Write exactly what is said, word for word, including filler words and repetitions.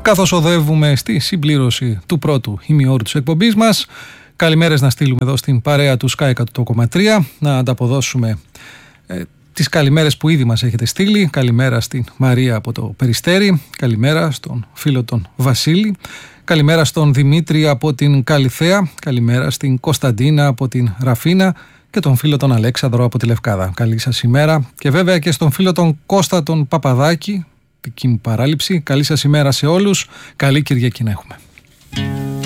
καθώς οδεύουμε στη συμπλήρωση του πρώτου ημιώρου της εκπομπής μας. Καλημέρες να στείλουμε εδώ στην παρέα του Sky εκατό κόμμα τρία, να ανταποδώσουμε ε, τις καλημέρες που ήδη μας έχετε στείλει. Καλημέρα στην Μαρία από το Περιστέρι, καλημέρα στον φίλο τον Βασίλη, καλημέρα στον Δημήτρη από την Καλιθέα, καλημέρα στην Κωνσταντίνα από την Ραφίνα και τον φίλο τον Αλέξανδρο από τη Λευκάδα. Καλή σας ημέρα. Και βέβαια και στον φίλο τον Κώστα τον Παπαδάκη, δική μου παράληψη. Καλή σας ημέρα σε όλους. Καλή Κυριακή να έχουμε.